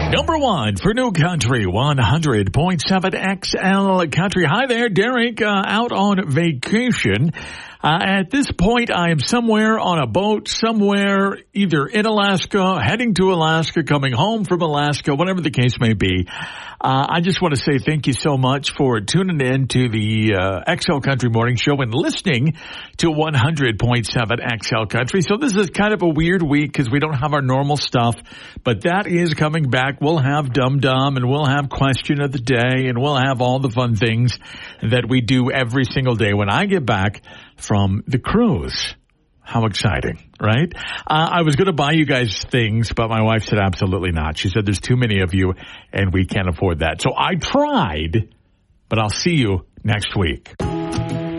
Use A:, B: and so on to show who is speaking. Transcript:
A: Number one for New Country 100.7 XL Country. Hi there, Derek, out on vacation. At this point, I am somewhere on a boat, somewhere either in Alaska, heading to Alaska, coming home from Alaska, whatever the case may be. I just want to say thank you so much for tuning in to the XL Country Morning Show and listening to 100.7 XL Country. So this is kind of a weird week because we don't have our normal stuff, but that is coming back. We'll have Dum Dum and we'll have Question of the Day and we'll have all the fun things that we do every single day when I get back from the cruise. How exciting, right? I was going to buy you guys things, but my wife said absolutely not. She said there's too many of you and we can't afford that. So I tried, but I'll see you next week.